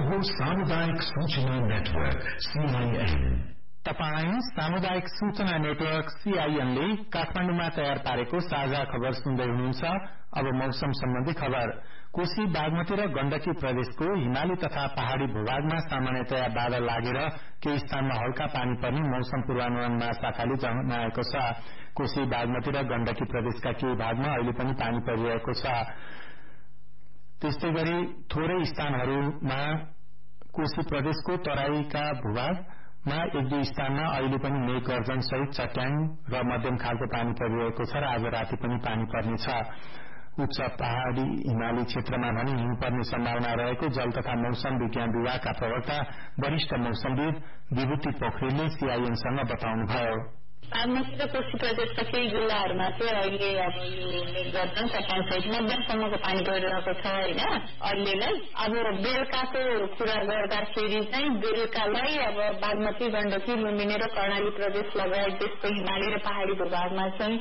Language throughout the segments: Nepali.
हो सामुदायिक सूचना नेटवर्क CIN। तपाई सामुदायिक सूचना नेटवर्क CIN ले काठमाडौँमा तयार पारेको साझा खबर सुन्दै हुनुहुन्छ। अब मौसम सम्बन्धी खबर। कोशी बागमती र गण्डकी प्रदेशको हिमाली तथा पहाड़ी भूभागमा सामान्यतया बादल लागेर केही स्थानमा हल्का पानी पर्ने मौसम पूर्वानुमान महाशाखाले जनाएको छ। कोशी बागमती र गण्डकी प्रदेशका केही भागमा अहिले पनि पानी परिरहेको छ। त्यस्तै गरी थोरै स्थानहरूमा कोशी प्रदेशको तराईका भूभागमा एक दुई स्थानमा अहिले पनि मेघ गर्जन सहित चट्याङ र मध्यम खालको पानी परिरहेको छ र आज राति पनि पानी पर्नेछ। उच्च पहाड़ी हिमाली क्षेत्रमा भने हिउँ पर्ने सम्भावना रहेको जल तथा मौसम विज्ञान विभागका प्रवक्ता वरिष्ठ मौसमविद विभूति पोखरेलले CIN-सँग बताउनुभयो। बागमती र कोशी प्रदेशका केही जिल्लाहरूमा चाहिँ अहिले अब यो मेघ गर्जन चट्याङ सहित मध्यमसम्मको पानी परिरहेको छ होइन। अहिलेलाई अब बेलुकाको कुरा गर्दाखेरि चाहिँ बेलुकालाई अब बागमती गण्डकी लुम्बिनी र कर्णाली प्रदेश लगायत देशको हिमाली र पहाड़ी भूभागमा चाहिँ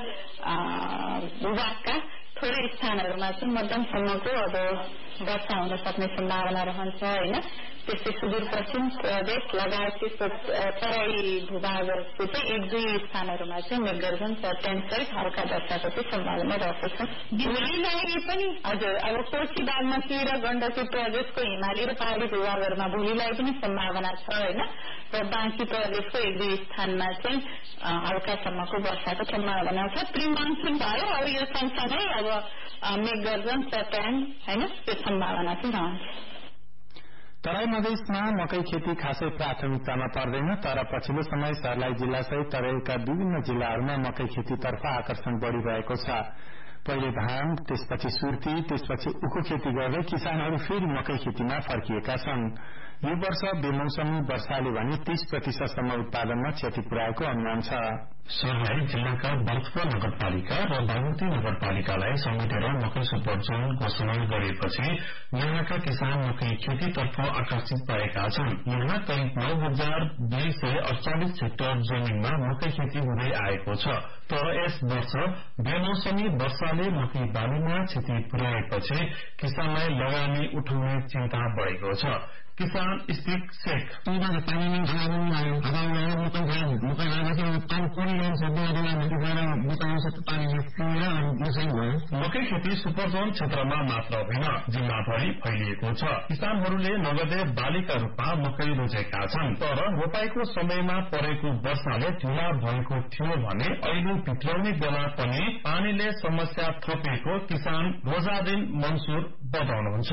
भूभागका थोरै स्थानहरूमा चाहिँ मध्यमसम्मको अब वर्षा हुन सक्ने सम्भावना रहन्छ होइन। त्यस्तै सुदूरपश्चिम प्रदेश लगायत त्यसको तराई भूभागहरूको चाहिँ एक दुई स्थानहरूमा चाहिँ मेघगर्जन चट्याङ सहित हल्का वर्षाको चाहिँ सम्भावना रहेको छ। भोलिलाई पनि हजुर अब कोशी बागमती र गण्डकी प्रदेशको हिमाली र पहाड़ी भूभागहरूमा भोलिलाई पनि सम्भावना छ होइन। र बाँकी प्रदेशको एक दुई स्थानमा चाहिँ हल्कासम्मको वर्षाको सम्भावना छ। प्री मनसुन भयो अब यो सँगसँगै अब मेघगर्जन चट्याङ होइन त्यो सम्भावना चाहिँ रहन्छ। तराई मधेसमा मकै खेती खासै प्राथमिकतामा पर्दैन, तर पछिल्लो समय सर्लाही जिल्ला सहित तराईका विभिन्न जिल्लाहरूमा मकै खेतीतर्फ आकर्षण बढ़िरहेको छ। पहिले धान, त्यसपछि सुर्ती, त्यसपछि उखु खेती गर्दै किसानहरू फेरि मकै खेतीमा फर्किएका छन्। यो वर्ष बेमौसमी वर्षाले भने 30% सम्म उत्पादनमा क्षति पुर्याएको अनुमान छ। सर्लाही जिल्लाका बर्थपुर नगरपालिका र बागमती नगरपालिकालाई समेटेर मकै सुपर जोन घोषणा गरिएपछि यहाँका किसान मकै खेतीतर्फ आकर्षित भएका छन्। यहाँ करिब 9,248 हेक्टर जमीनमा मकै खेती हुँदै आएको छ। तर यस वर्ष बेमौसमी वर्षाले मकै बालीमा क्षति पुर्याएपछि किसानलाई लगानी उठाउने चिन्ता बढ़ेको छ। किसान स्टिक शेख मकै खेती सुपरजोन क्षेत्रमा मात्र होइन जिल्लाभरि फैलिएको छ। किसानहरूले नगदे बालीका रूपमा मकै रोजेका छन्, तर रोपाईको समयमा परेको वर्षाले ढिला भएको थियो भने अहिले भित्राउने बेला पनि पानीले समस्या थपेको किसान रोजादिन मन्सुर बताउनुहुन्छ।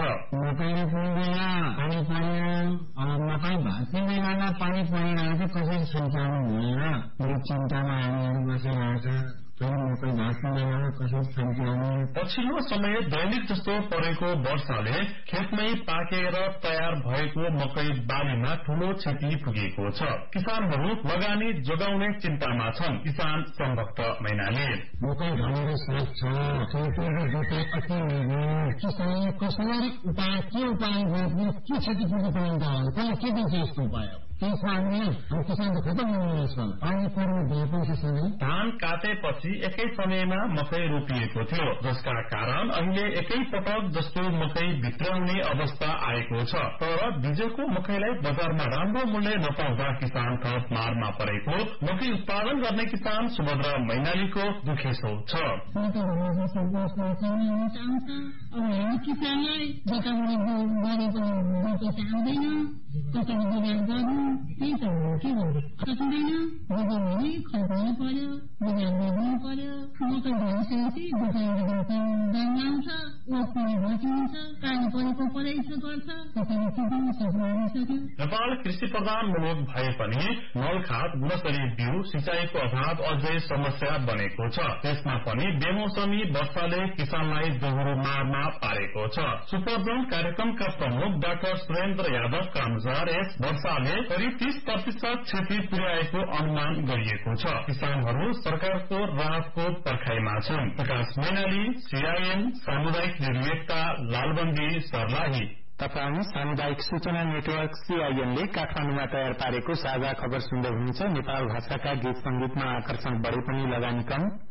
मकै भाँच्ने बेलामा पानी परिरहेको चाहिँ कसरी सञ्चालन हुँदैन यो चिन्तामा हामीहरू बसिरहेको छ। मकै भाँच्ने बेलामा कसरी सञ्चालन पछिल्लो समय दैनिक जस्तो परेको वर्षाले खेतमै पाकेर तयार भएको मकै बालीमा ठूलो क्षति पुगेको छ। किसानहरू लगानी जोगाउने चिन्तामा छन्। किसान सम्भक्त मैनाले मकै भनेर सक्छ किसानले कसरी उपाय के गर्ने के क्षति पुगेको कसले के दिन्छ यस्तो उपाय किसान त खतम हुनेछ। पानी पर्ने दिएपछि सबै धान काटेपछि एकै समयमा मकै रोपिएको थियो, जसका कारण अहिले एकै पटक जस्तो मकै भित्राउने अवस्था आएको छ। तर बिजेको मकैलाई बजारमा राम्रो मूल्य नपाउँदा किसान थप मारमा परेको मकै उत्पादन गर्ने किसान सुभद्रा मैनालीको दुखेसो छ। नेपाल कृषि प्रधान मुलुक भए पनि मलखात, गुणस्तरीय बिउ, सिंचाईको अभाव अझै समस्या बनेको छ। त्यसमा पनि बेमौसमी वर्षाले किसानलाई दोहोरो मारमा पारेको छ। सुपरजोन कार्यक्रमका प्रमुख डाक्टर सुरेन्द्र यादवका अनुसार यस वर्षाले करिब 30% क्षति पुर्याएको अनुमान गरिएको छ। किसानहरू सरकारको राहतको पर्खाइमा छन्। प्रकाश मैनाली, CIN सामुदायिक रेडियोका लालबन्दी सर्लाही। तपाईं सामुदायिक सूचना नेटवर्क CIN ले काठमाडौँमा तयार पारेको साझा खबर सुन्दै हुनुहुन्छ। नेपाल भाषाका गीत संगीतमा आकर्षण बढे पनि लगानी कम।